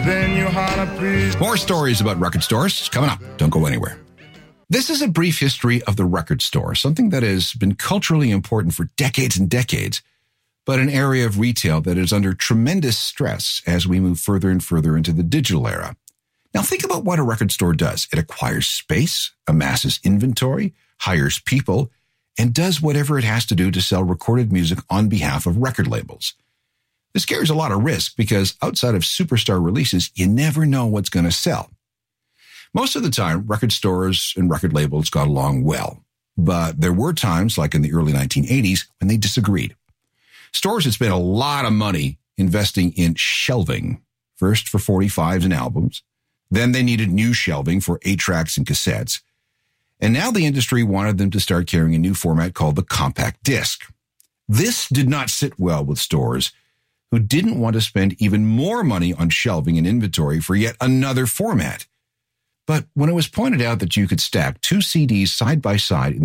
Then you holler, please. More stories about record stores coming up. Don't go anywhere. This is a brief history of the record store, something that has been culturally important for decades and decades, but an area of retail that is under tremendous stress as we move further and further into the digital era. Now think about what a record store does. It acquires space, amasses inventory, hires people, and does whatever it has to do to sell recorded music on behalf of record labels. This carries a lot of risk because outside of superstar releases, you never know what's going to sell. Most of the time, record stores and record labels got along well, but there were times, like in the early 1980s, when they disagreed. Stores had spent a lot of money investing in shelving, first for 45s and albums, then they needed new shelving for 8-tracks and cassettes, and now the industry wanted them to start carrying a new format called the compact disc. This did not sit well with stores who didn't want to spend even more money on shelving and inventory for yet another format. But when it was pointed out that you could stack 2 CDs side by side in